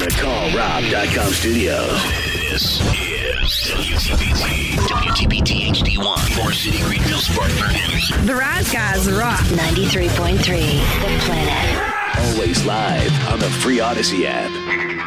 the CallRob.com studios. This is WTBT HD1, Forest City, Greenville, Spartanburg, Henderson. The Rise Guys rock. 93.3 The Planet. Always live on the free Odyssey app.